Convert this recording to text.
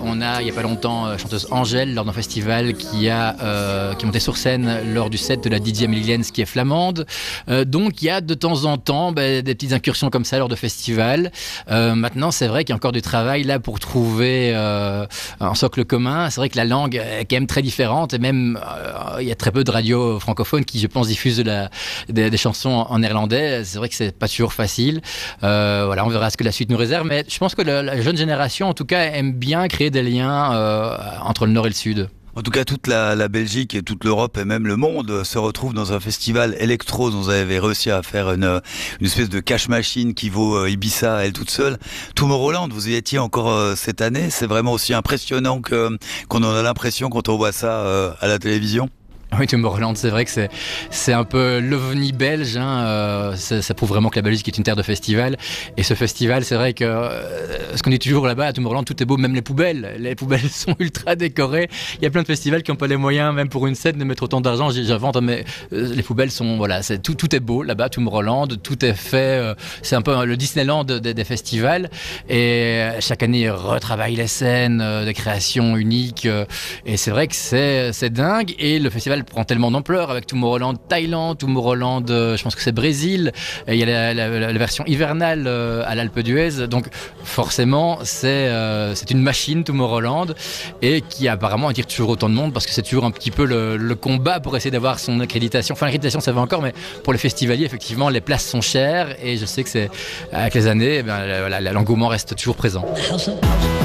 On a, il n'y a pas longtemps, chanteuse Angèle, lors d'un festival qui est montée sur scène lors du set de la DJ Amélie Lenz, qui est flamande. Donc, il y a de temps en temps des petites incursions comme ça lors de festivals. Maintenant, c'est vrai qu'il y a encore du travail là pour trouver un socle commun. C'est vrai que la langue est quand même très différente et même il y a très peu de radios francophones qui, je pense, diffusent des chansons en néerlandais. C'est vrai que c'est pas toujours facile. Voilà, on verra ce que la suite nous réserve. Mais je pense que la jeune génération, en tout cas, aime bien créer des liens entre le Nord et le Sud. En tout cas, toute la Belgique et toute l'Europe et même le monde se retrouvent dans un festival électro dont vous avez réussi à faire une espèce de cash machine qui vaut Ibiza à elle toute seule. Tomorrowland, vous y étiez encore cette année. C'est vraiment aussi impressionnant qu'on en a l'impression quand on voit ça à la télévision. Oui, Tomorrowland, c'est vrai que c'est un peu l'ovni belge. Ça prouve vraiment que la Belgique est une terre de festival. Et ce festival, c'est vrai que ce qu'on dit toujours là-bas à Tomorrowland, tout est beau, même les poubelles. Les poubelles sont ultra décorées. Il y a plein de festivals qui n'ont pas les moyens, même pour une scène, de mettre autant d'argent. J'invente, mais les poubelles sont, voilà, tout est beau là-bas, Tomorrowland. Tout est fait. C'est un peu le Disneyland des festivals. Et chaque année, ils retravaillent les scènes, des créations uniques. Et c'est vrai que c'est dingue. Et le festival prend tellement d'ampleur avec Tomorrowland Thaïlande, Tomorrowland, je pense que c'est Brésil, et il y a la version hivernale à l'Alpe d'Huez, donc forcément c'est une machine Tomorrowland et qui apparemment attire toujours autant de monde parce que c'est toujours un petit peu le combat pour essayer d'avoir son accréditation. Enfin, l'accréditation ça va encore, mais pour les festivaliers effectivement les places sont chères et je sais que c'est avec les années l'engouement reste toujours présent.